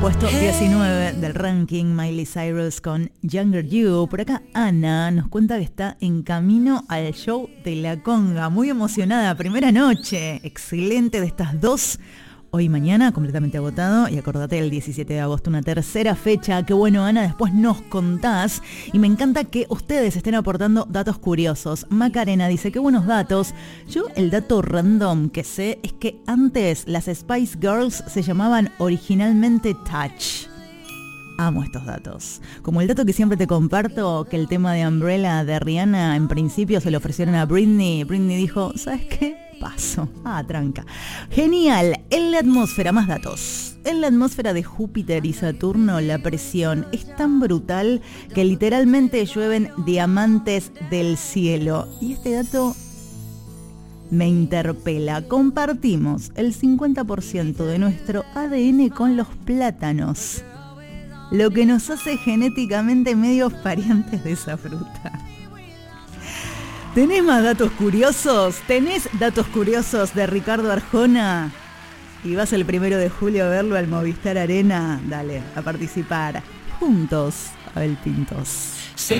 puesto 19 del ranking, Miley Cyrus con Younger You. Por acá Ana nos cuenta que está en camino al show de La Conga, muy emocionada, primera noche, excelente de estas dos. Hoy y mañana completamente agotado, y acordate el 17 de agosto una tercera fecha. Qué bueno, Ana, después nos contás. Y me encanta que ustedes estén aportando datos curiosos. Macarena dice, qué buenos datos. Yo el dato random que sé es que antes las Spice Girls se llamaban originalmente Touch. Amo estos datos. Como el dato que siempre te comparto, que el tema de Umbrella de Rihanna en principio se lo ofrecieron a Britney. Britney dijo, ¿sabes qué? Paso. Tranca. Genial. En la atmósfera, más datos. En la atmósfera de Júpiter y Saturno, la presión es tan brutal que literalmente llueven diamantes del cielo. Y este dato me interpela. Compartimos el 50% de nuestro ADN con los plátanos, lo que nos hace genéticamente medios parientes de esa fruta. ¿Tenés más datos curiosos? ¿Tenés datos curiosos de Ricardo Arjona? Y vas el 1 de julio a verlo al Movistar Arena. Dale, a participar. Juntos, Abel Pintos.